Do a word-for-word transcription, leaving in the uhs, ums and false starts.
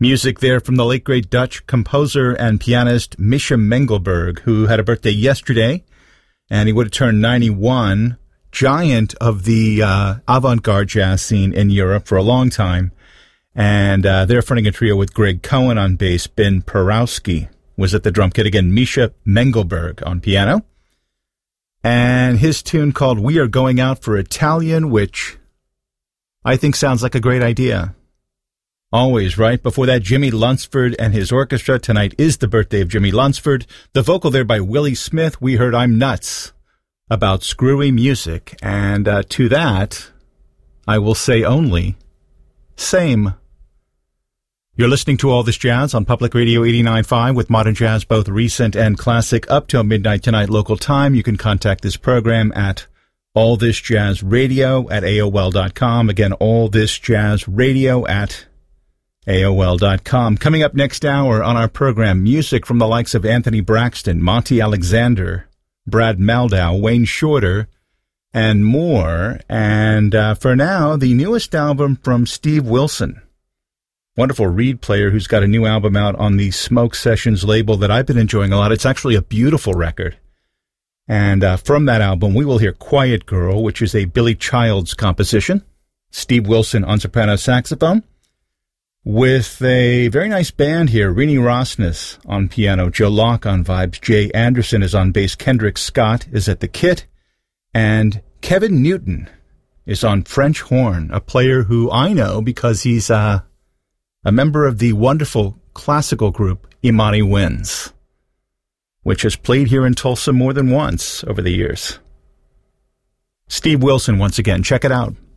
Music there from the late great Dutch composer and pianist Misha Mengelberg, who had a birthday yesterday, and he would have turned ninety-one. Giant of the uh, avant-garde jazz scene in Europe for a long time. And uh, they're fronting a trio with Greg Cohen on bass. Ben Porowski was at the drum kit. Again, Misha Mengelberg on piano. And his tune called We Are Going Out for Italian, which I think sounds like a great idea. Always, right? Before that, Jimmy Lunsford and his orchestra. Tonight is the birthday of Jimmy Lunsford. The vocal there by Willie Smith. We heard I'm Nuts about screwy music. And uh, to that, I will say only, same. You're listening to All This Jazz on Public Radio eighty-nine point five with modern jazz, both recent and classic, up till midnight tonight local time. You can contact this program at All This Jazz Radio at A O L dot com. Again, All This Jazz Radio at A O L dot com. Coming up next hour on our program, music from the likes of Anthony Braxton, Monty Alexander, Brad Maldau, Wayne Shorter, and more. And uh, for now, the newest album from Steve Wilson, wonderful reed player who's got a new album out on the Smoke Sessions label that I've been enjoying a lot. It's actually a beautiful record. And uh, from that album, we will hear Quiet Girl, which is a Billy Childs composition. Steve Wilson on soprano saxophone, with a very nice band here. Rini Rosnes on piano, Joe Locke on vibes, Jay Anderson is on bass, Kendrick Scott is at the kit, and Kevin Newton is on French horn, a player who I know because he's uh, a member of the wonderful classical group Imani Winds, which has played here in Tulsa more than once over the years. Steve Wilson once again. Check it out.